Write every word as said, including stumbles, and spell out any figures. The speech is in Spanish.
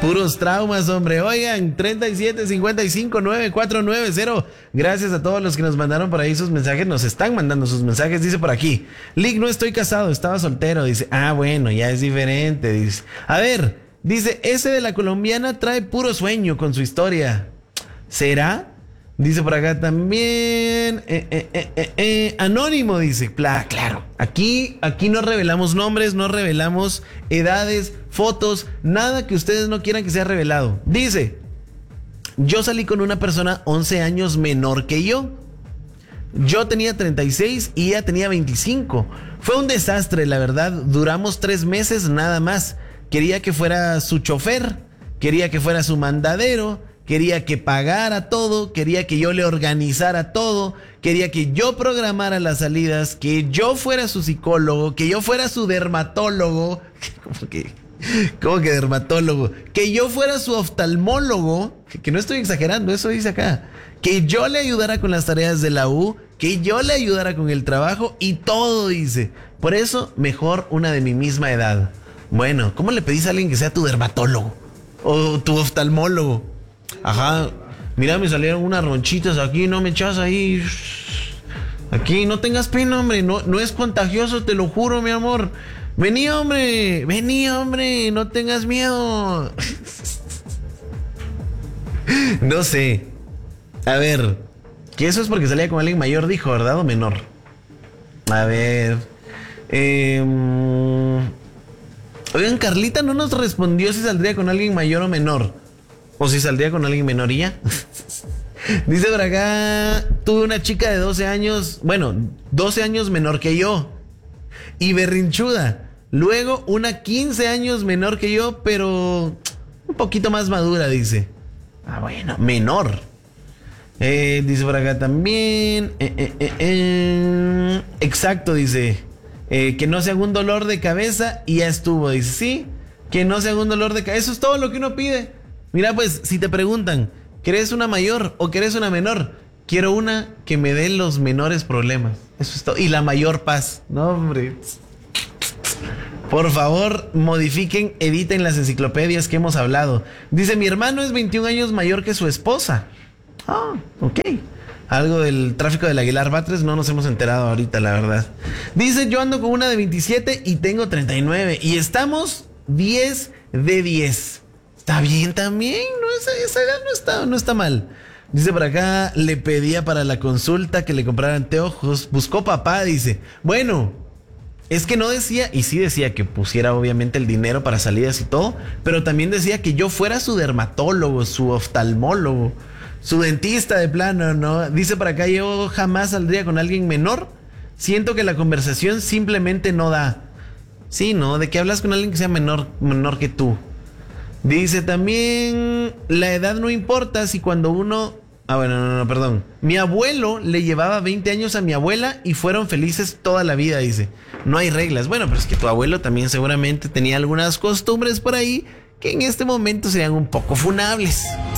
Puros traumas, hombre. Oigan, treinta y siete, cincuenta y cinco, noventa y cuatro noventa. Gracias a todos los que nos mandaron por ahí sus mensajes. Nos están mandando sus mensajes. Dice por aquí, Lick, no estoy casado, estaba soltero. Dice, ah, bueno, ya es diferente. Dice, a ver, dice, ese de la colombiana trae puro sueño con su historia. ¿Será? Dice por acá también, eh, eh, eh, eh, eh, Anónimo dice, Pla, claro, aquí, aquí no revelamos nombres, no revelamos edades, fotos, nada que ustedes no quieran que sea revelado. Dice, yo salí con una persona once años menor que yo. Yo tenía treinta y seis y ella tenía veinticinco. Fue un desastre, la verdad, duramos tres meses nada más. Quería que fuera su chofer, quería que fuera su mandadero, quería que pagara todo, quería que yo le organizara todo, quería que yo programara las salidas, que yo fuera su psicólogo, que yo fuera su dermatólogo. ¿Cómo que, cómo que dermatólogo? Que yo fuera su oftalmólogo, que no estoy exagerando, eso dice acá. Que yo le ayudara con las tareas de la U, que yo le ayudara con el trabajo y todo, dice. Por eso, mejor una de mi misma edad. Bueno, ¿cómo le pedís a alguien que sea tu dermatólogo? O tu oftalmólogo. Ajá, mira, me salieron unas ronchitas aquí, no me echas ahí. Aquí, no tengas pena, hombre, no, no es contagioso, te lo juro, mi amor. Vení, hombre, vení, hombre, no tengas miedo. No sé. A ver, que eso es porque salía con alguien mayor, dijo, ¿verdad? O menor. A ver. Eh, oigan, Carlita no nos respondió si saldría con alguien mayor o menor. O si saldría con alguien menor y ya. Dice por acá, tuve una chica de doce años, bueno, doce años menor que yo. Y berrinchuda. Luego una quince años menor que yo, pero un poquito más madura, dice. Ah, bueno, menor. Eh, dice por acá también. Eh, eh, eh, eh, exacto, dice. Eh, que no sea un dolor de cabeza y ya estuvo. Dice, sí, que no sea un dolor de cabeza. Eso es todo lo que uno pide. Mira, pues, si te preguntan, ¿querés una mayor o querés una menor? Quiero una que me dé los menores problemas. Eso es todo. Y la mayor paz. No, hombre. Por favor, modifiquen, editen las enciclopedias que hemos hablado. Dice, mi hermano es veintiún años mayor que su esposa. Ah, ok. Algo del tráfico del Aguilar Batres no nos hemos enterado ahorita, la verdad. Dice, yo ando con una de veintisiete y tengo treinta y nueve. Y estamos diez de diez. Está bien también, no, esa, esa edad no está, no está mal. Dice por acá, le pedía para la consulta que le comprara anteojos. Buscó papá, dice. Bueno, es que no decía, y sí decía que pusiera obviamente el dinero para salidas y todo, pero también decía que yo fuera su dermatólogo, su oftalmólogo, su dentista de plano, ¿no? Dice por acá, yo jamás saldría con alguien menor. Siento que la conversación simplemente no da. Sí, ¿no? ¿De qué hablas con alguien que sea menor, menor que tú? Dice también, la edad no importa si cuando uno... Ah, bueno, no, no, perdón. Mi abuelo le llevaba veinte años a mi abuela y fueron felices toda la vida, dice. No hay reglas. Bueno, pero es que tu abuelo también seguramente tenía algunas costumbres por ahí que en este momento serían un poco funables.